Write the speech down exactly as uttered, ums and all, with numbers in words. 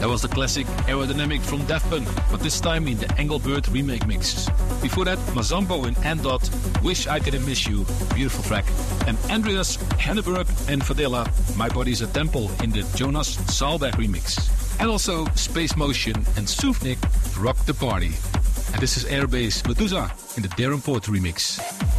That was the classic Aerodynamic from Daft Punk, but this time in the Engelbert remake mix. Before that, Mazambo and Andot, Wish I Didn't Miss You, beautiful track. And Andreas Henneberg and Fadela, My Body's a Temple in the Jonas Saalberg remix. And also Space Motion and Suvnik, Rock the Party. And this is Airbase Medusa in the Darren Port remix.